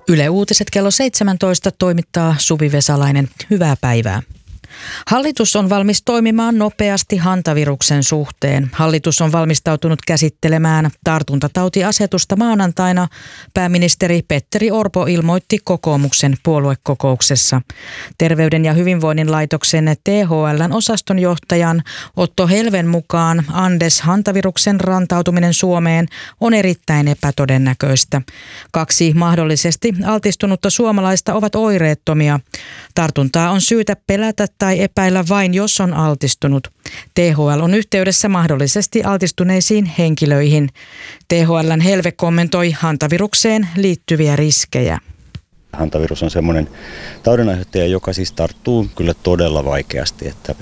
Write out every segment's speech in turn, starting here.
Yle Uutiset kello 17 toimittaa Suvi Vesalainen. Hyvää päivää. Hallitus on valmis toimimaan nopeasti hantaviruksen suhteen. Hallitus on valmistautunut käsittelemään tartuntatautiasetusta maanantaina. Pääministeri Petteri Orpo ilmoitti kokoomuksen puoluekokouksessa. Terveyden ja hyvinvoinnin laitoksen THL:n osastonjohtajan Otto Helven mukaan hantaviruksen rantautuminen Suomeen on erittäin epätodennäköistä. 2 mahdollisesti altistunutta suomalaista ovat oireettomia. Tartuntaa on syytä pelätä tai epäillä vain, jos on altistunut. THL on yhteydessä mahdollisesti altistuneisiin henkilöihin. THL:n Helve kommentoi hantavirukseen liittyviä riskejä. Hantavirus on semmoinen taudinaiheuttaja, joka siis tarttuu kyllä todella vaikeasti, että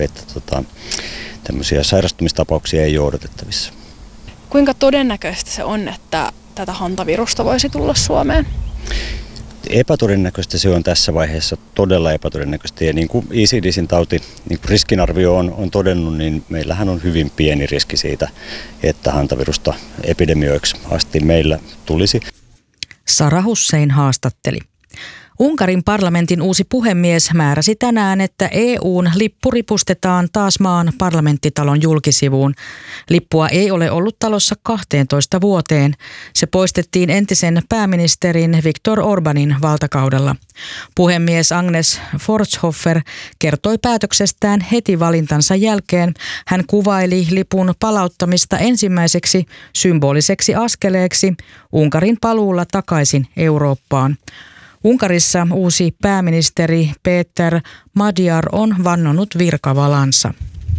tämmöisiä sairastumistapauksia ei ole odotettavissa. Kuinka todennäköistä se on, että tätä hantavirusta voisi tulla Suomeen? Epätodennäköistä se on tässä vaiheessa, todella epätodennäköistä. Ja niin kuin ECDC:n tauti, niin kuin riskinarvio on todennut, niin meillähän on hyvin pieni riski siitä, että hantavirusta epidemioiksi asti meillä tulisi. Sara Hussein haastatteli. Unkarin parlamentin uusi puhemies määräsi tänään, että EU:n lippu ripustetaan taas maan parlamenttitalon julkisivuun. Lippua ei ole ollut talossa 12 vuoteen. Se poistettiin entisen pääministerin Viktor Orbanin valtakaudella. Puhemies Agnes Forshofer kertoi päätöksestään heti valintansa jälkeen. Hän kuvaili lipun palauttamista ensimmäiseksi symboliseksi askeleeksi Unkarin paluulla takaisin Eurooppaan. Unkarissa uusi pääministeri Péter Magyar on vannonut virkavalansa.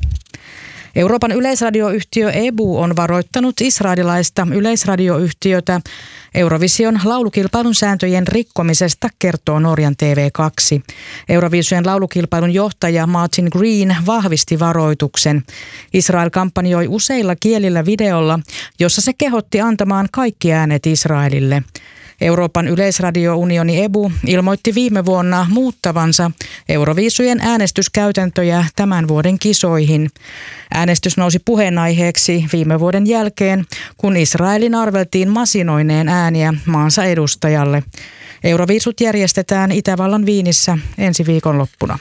Euroopan yleisradioyhtiö EBU on varoittanut israelilaista yleisradioyhtiötä Eurovision laulukilpailun sääntöjen rikkomisesta, kertoo Norjan TV2. Eurovision laulukilpailun johtaja Martin Green vahvisti varoituksen. Israel kampanjoi useilla kielillä videolla, jossa se kehotti antamaan kaikki äänet Israelille. Euroopan yleisradiounioni EBU ilmoitti viime vuonna muuttavansa Euroviisujen äänestyskäytäntöjä tämän vuoden kisoihin. Äänestys nousi puheenaiheeksi viime vuoden jälkeen, kun Israelin arveltiin masinoineen ääniä maansa edustajalle. Euroviisut järjestetään Itävallan Viinissä ensi viikonloppuna.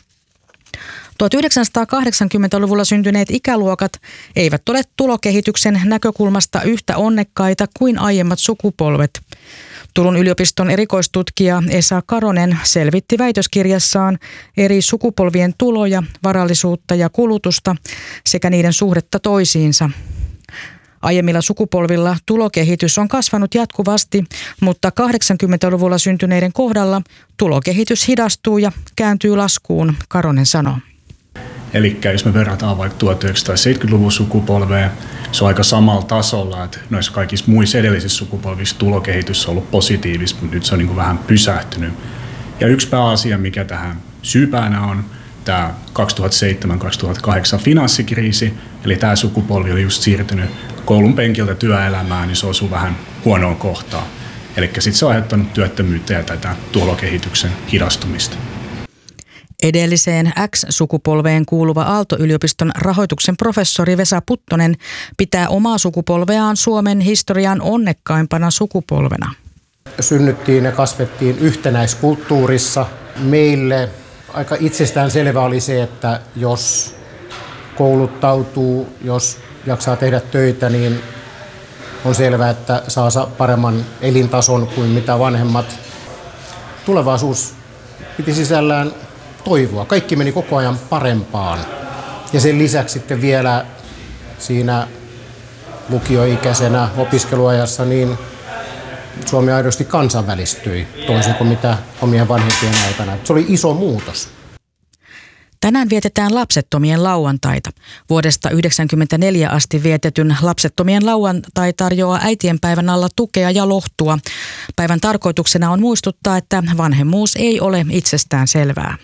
1980-luvulla syntyneet ikäluokat eivät ole tulokehityksen näkökulmasta yhtä onnekkaita kuin aiemmat sukupolvet. Turun yliopiston erikoistutkija Esa Karonen selvitti väitöskirjassaan eri sukupolvien tuloja, varallisuutta ja kulutusta sekä niiden suhdetta toisiinsa. Aiemmilla sukupolvilla tulokehitys on kasvanut jatkuvasti, mutta 80-luvulla syntyneiden kohdalla tulokehitys hidastuu ja kääntyy laskuun, Karonen sanoo. Eli jos me verrataan vaikka 1970-luvun sukupolveen, se on aika samalla tasolla, että noissa kaikissa muissa edellisissä sukupolvissa tulokehitys on ollut positiivista, mutta nyt se on niin kuin vähän pysähtynyt. Ja yksi pääasia, mikä tähän syypäänä on, tämä 2007-2008 finanssikriisi, eli tämä sukupolvi oli just siirtynyt koulun penkiltä työelämään, niin se osui vähän huonoon kohtaan. Eli sitten se on aiheuttanut työttömyyttä ja tätä tulokehityksen hidastumista. Edelliseen X-sukupolveen kuuluva Aalto-yliopiston rahoituksen professori Vesa Puttonen pitää omaa sukupolveaan Suomen historian onnekkaimpana sukupolvena. Synnyttiin ja kasvettiin yhtenäiskulttuurissa. Meille aika itsestään selvä oli se, että jos kouluttautuu, jos jaksaa tehdä töitä, niin on selvää, että saa paremman elintason kuin mitä vanhemmat. Tulevaisuus piti sisällään toivoa. Kaikki meni koko ajan parempaan. Ja sen lisäksi sitten vielä siinä lukioikäisenä opiskeluajassa niin Suomi aidosti kansainvälistyi toisin kuin mitä omien vanhempien aikana. Se oli iso muutos. Tänään vietetään lapsettomien lauantaita. Vuodesta 1994 asti vietetyn lapsettomien lauantai tarjoaa äitienpäivän alla tukea ja lohtua. Päivän tarkoituksena on muistuttaa, että vanhemmuus ei ole itsestään selvää.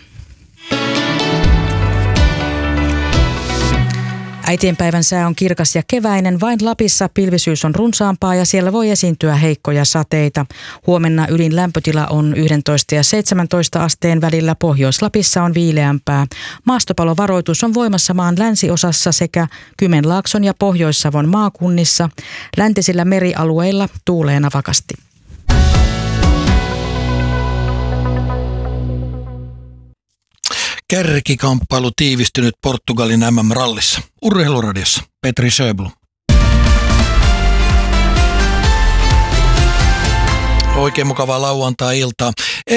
Äitienpäivän sää on kirkas ja keväinen, vain Lapissa pilvisyys on runsaampaa ja siellä voi esiintyä heikkoja sateita. Huomenna ylin lämpötila on 11 ja 17 asteen välillä, Pohjois-Lapissa on viileämpää. Maastopalovaroitus on voimassa maan länsiosassa sekä Kymenlaakson ja Pohjois-Savon maakunnissa. Läntisillä merialueilla tuulee navakasti. Kärkikamppailu tiivistynyt Portugalin MM-rallissa. Urheiluradiossa Petri Sjöblom. Oikein mukavaa lauantai-iltaa.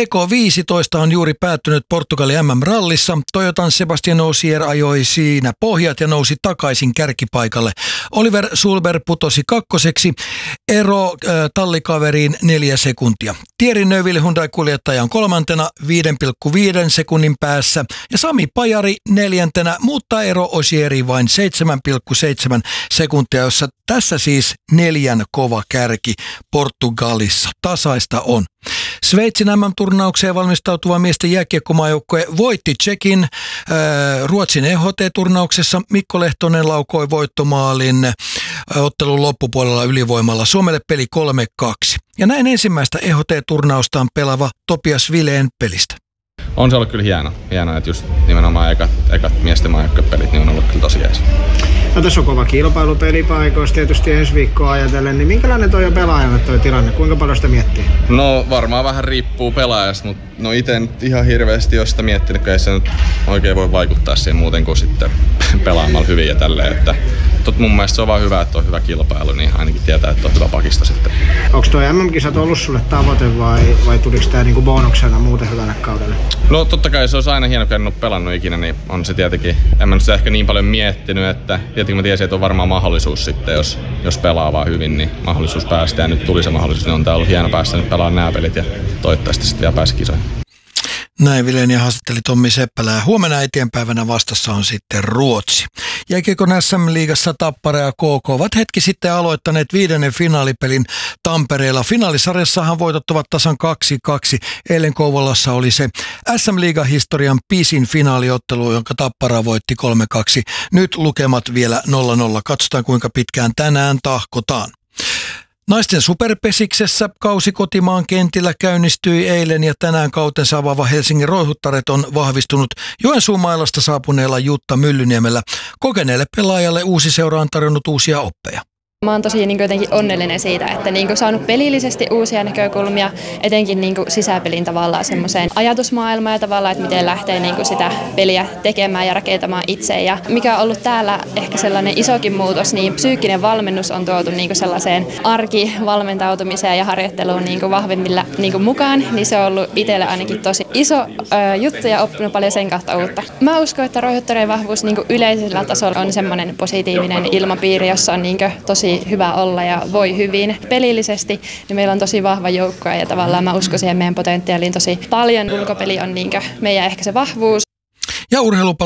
EK15 on juuri päättynyt Portugalin MM-rallissa. Toyotan Sebastian Ogier ajoi siinä pohjat ja nousi takaisin kärkipaikalle. Oliver Sulber putosi kakkoseksi. Ero tallikaveriin 4 sekuntia. Thierry Neuville Hyundai-kuljettaja on kolmantena 5,5 sekunnin päässä. Ja Sami Pajari 4. mutta ero Ogieriin vain 7,7 sekuntia, jossa tässä siis 4 kova kärki Portugalissa. Tasaista on. Sveitsin MM-turnaukseen valmistautuva miesten jääkiekkomaajoukkue voitti Tšekin Ruotsin EHT-turnauksessa. Mikko Lehtonen laukoi voittomaalin ottelun loppupuolella ylivoimalla. Suomelle peli 3-2. Ja näin ensimmäistä EHT-turnaustaan pelaava Topias Vileen pelistä. On se ollut kyllä hieno, että just nimenomaan ekat miesten maajoukkuepelit niin on ollut kyllä tosi jees. No tässä on kova kilpailu pelipaikoista tietysti ensi viikkoa ajatellen, niin minkälainen toi on pelaajalle toi tilanne? Kuinka paljon sitä miettii? No varmaan vähän riippuu pelaajasta, mutta no itse ihan hirveästi ole sitä miettinyt, kun ei se nyt oikein voi vaikuttaa siihen muuten kuin sitten pelaamalla hyvin ja tälleen. Että mun mielestä se on vaan hyvä, että on hyvä kilpailu, niin ainakin tietää, että on hyvä pakista sitten. Onko toi MM-kisat ollut sulle tavoite vai tuliko tää niinku bonuksena muuten hyvälle kaudelle? No totta kai se olisi aina hieno, kun en ole pelannut ikinä, niin on se tietenkin, en mä nyt sitä ehkä niin paljon miettinyt, että tietenkin mä tiesin, että on varmaan mahdollisuus sitten, jos pelaa vaan hyvin, niin mahdollisuus päästä ja nyt tuli se mahdollisuus, niin on tää ollut hieno päästä nyt pelaamaan nämä pelit ja toivottavasti sitten vielä pääsi kisoihin. Näin Vileni haastatteli Tommi Seppälä ja huomenna äitienpäivänä vastassa on sitten Ruotsi. Jääkiekon SM-liigassa Tappara ja KK ovat hetki sitten aloittaneet 5. finaalipelin Tampereella. Finaalisarjassahan voitot ovat tasan 2-2. Eilen Kouvolassa oli se SM-liigahistorian pisin finaaliottelu, jonka Tappara voitti 3-2. Nyt lukemat vielä 0-0. Katsotaan kuinka pitkään tänään tahkotaan. Naisten superpesiksessä kausi kotimaan kentillä käynnistyi eilen ja tänään kautensa avaava Helsingin Roihuttaret on vahvistunut Joensuun mailasta saapuneella Jutta Myllyniemellä. Kokeneelle pelaajalle uusi seura on tarjonnut uusia oppeja. Mä oon tosi jotenkin onnellinen siitä, että saanut pelillisesti uusia näkökulmia, etenkin sisäpelin tavallaan semmoiseen ajatusmaailmaan ja tavallaan, että miten lähtee sitä peliä tekemään ja rakentamaan itse. Ja mikä on ollut täällä ehkä sellainen isokin muutos, niin psyykkinen valmennus on tuotu sellaiseen arkivalmentautumiseen ja harjoitteluun vahvemmilla mukaan, niin se on ollut itselle ainakin tosi iso juttu ja oppinut paljon sen kautta uutta. Mä uskon, että Roihuttareen vahvuus yleisellä tasolla on semmoinen positiivinen ilmapiiri, jossa on tosi hyvä olla ja voi hyvin pelillisesti, niin meillä on tosi vahva joukko ja tavallaan mä uskon siihen meidän potentiaaliin tosi paljon. Ulkopeli on meidän ehkä se vahvuus. Ja urheilupallo